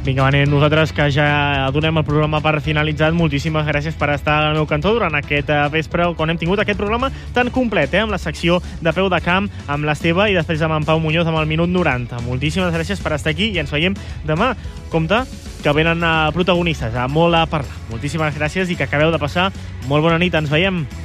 Vinga, anem nosaltres, que ja donem el programa per finalitzat. Moltíssimes gràcies per estar al meu cantó durant aquest vespre, quan hem tingut aquest programa tan complet, amb la secció de peu de camp, amb l'Esteve i després amb en Pau Muñoz amb el minut 90. Moltíssimes gràcies per estar aquí i ens veiem demà. Compte que venen protagonistes, molt a parlar. Moltíssimes gràcies i que acabeu de passar molt bona nit. Ens veiem.